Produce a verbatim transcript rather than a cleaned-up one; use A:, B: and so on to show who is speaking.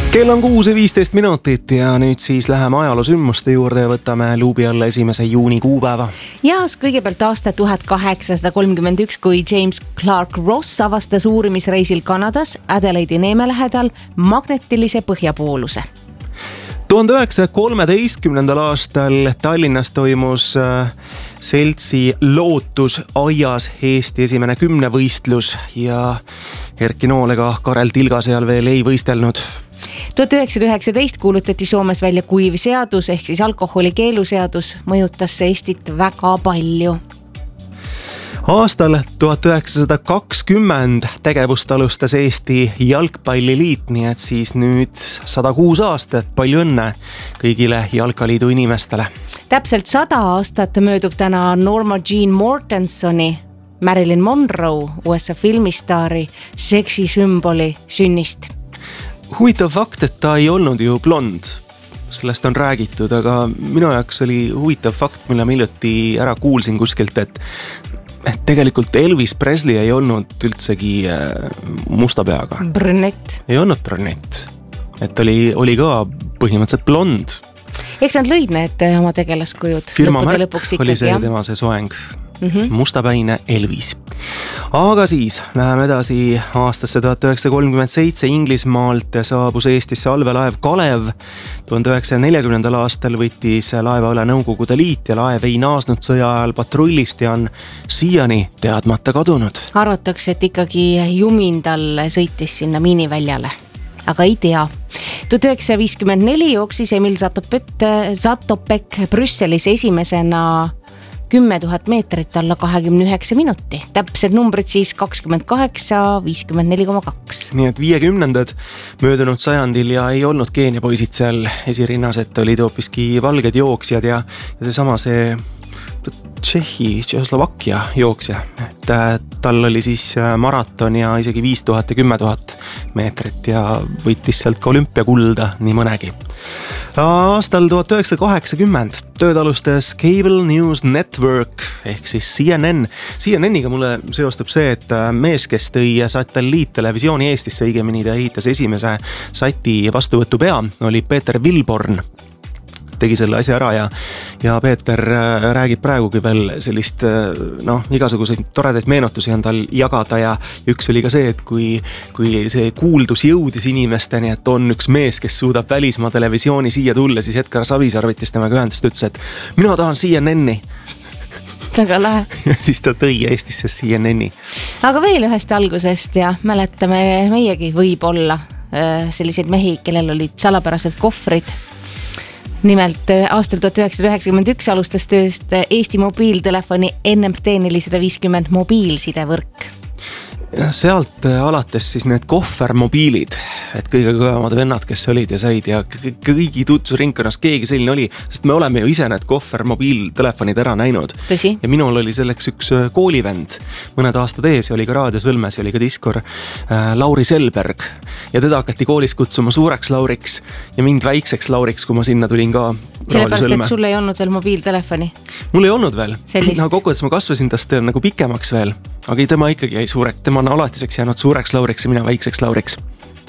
A: Kell on kuus ja viisteist minutit ja nüüd siis läheme ajaloosündmuste juurde ja võtame luubi alla esimese juuni kuupäeva.
B: Ja kõigepealt aasta tuhat kaheksasada kolmkümmend üks, kui James Clark Ross avastas uurimisreisil Kanadas Adelaide'i neeme lähedal magnetilise põhjapooluse.
A: tuhande üheksasaja kolmeteistkümnendal aastal Tallinnas toimus seltsi Lootus aias Eesti esimene kümnevõistlus ja Erki Nool ega Karel Tilga seal veel ei võistelnud.
B: tuhat üheksasada üheksateist kuulutati Soomes välja kuiv seadus ehk siis alkoholi keeluseadus, mõjutas see Eestit väga palju.
A: Aastal tuhat üheksasada kakskümmend tegevust alustas Eesti Jalgpalliliit, nii et siis nüüd sada kuus aastat, palju õnne kõigile Jalkaliidu inimestele.
B: Täpselt sada aastat möödub täna Norma Jean Mortensoni, Marilyn Monroe, U S A filmistaari, seksisümboli sünnist.
A: Huvitav fakt, et ta ei olnud ju blond, sellest on räägitud, aga minu jaoks oli huvitav fakt, mille ma hiljuti ära kuulsin kuskilt, et et tegelikult Elvis Presley ei olnud üldsegi musta peaga.
B: Brünett.
A: Ei olnud brünett. Et oli, oli ka põhimõtteliselt blond.
B: Eks nad lõid need oma tegelaskujud.
A: Firma märk oli see jah. Tema see soeng. Mm-hmm. Mustapäine Elvis. Aga siis läheme edasi aastasse tuhat üheksasada kolmkümmend seitse. Inglismaalt saabus Eestisse allveelaev Kalev. tuhande üheksasaja neljakümnendal aastal võttis laeva üle Nõukogude Liit ja laev ei naasnud sõja ajal patrullist ja on siiani teadmata kadunud.
B: Arvatakse, et ikkagi Jumindal sõitis sinna miiniväljale, aga ei tea. tuhat üheksasada viiskümmend neli jooksis Emil Zatopek Brüsselis esimesena kümme tuhat meetrit alla kahekümne üheksa minuti. Täpsed numbrid siis kakskümmend kaheksa, viiskümmend neli koma kaks.
A: Nii et viiekümnendad möödunud sajandil ja ei olnud Keenia poisid seal esirinnas, et olid hoopiski valged jooksjad ja, ja see sama see Tšehhi, Tšehhoslovakkia jooksja, et tal oli siis maraton ja isegi viis tuhat ja kümme tuhat meetrit ja võitis sealt ka olümpiakulda nii mõnegi. Aastal tuhat üheksasada kaheksakümmend tööd alustas Cable News Network ehk siis C N N. C N N-iga mulle seostub see, et mees, kes tõi satelliittelevisiooni Eestisse, õigemini ta ehitas esimese sati vastuvõtupea, oli Peeter Vilborn. Tegi selle asja ära ja, ja Peeter räägib praegugi veel sellist, noh, igasuguseid toredaid meenutusi on tal jagada ja üks oli ka see, et kui, kui see kuuldus jõudis inimesteni, et on üks mees, kes suudab välismaa televisiooni siia tulla, siis Edgar Savisaar võttis temaga ühendust, ütles, et mina tahan C N N-i.
B: Väga lahe.
A: Ja siis ta tõi Eestisse C N N-i.
B: Aga veel ühest algusest ja mäletame meiegi võib-olla selliseid mehi, kellel olid salapärased kohvrid. Nimelt aastal tuhat üheksasada üheksakümmend üks alustas tööst Eesti mobiiltelefoni N M T nelisada viiskümmend mobiilsidevõrk.
A: Ja sealt alates siis need kohvermobiilid, et kõige kõvemad vennad, kes olid ja said ja kõigi tutvusringkonnas keegi selline oli, sest me oleme ju ise need kohvermobiiltelefonid ära näinud.
B: Tõsi?
A: Ja minul oli selleks üks koolivend mõned aastad ees ja oli ka raadiosõlmes ja oli ka diskor äh, Lauri Selberg ja teda hakati koolis kutsuma suureks Lauriks ja mind väikseks Lauriks, kui ma sinna tulin ka
B: sellepärast, et sul ei olnud veel mobiiltelefoni?
A: Mul ei olnud veel.
B: Sellist.
A: No, kokkuvõttes ma kasvasin tast nagu pikemaks veel, aga tema ikkagi jäi suureks. Tema on alatiseks jäänud suureks Lauriks ja mina väikseks Lauriks.